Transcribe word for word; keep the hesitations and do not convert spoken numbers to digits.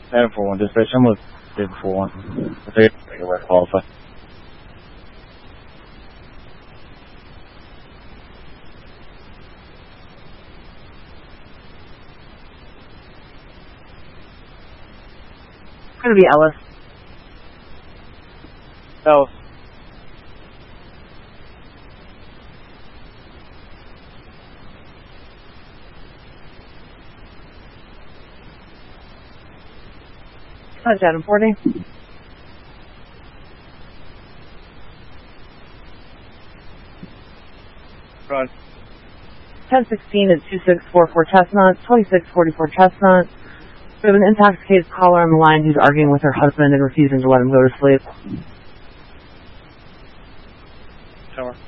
Adam four one dispatch, I'm with David four one. I think I can work qualify. It's going to be Ellis. Ellis. Touch Adam forty. Run. ten sixteen at two six four four Chestnut, twenty-six forty-four Chestnut. We have an intoxicated caller on the line who's arguing with her husband and refusing to let him go to sleep. Tower.